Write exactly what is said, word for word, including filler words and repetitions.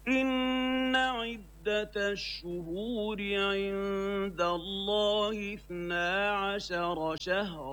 إن عدة الشهور عند الله اثنا عشر شهرا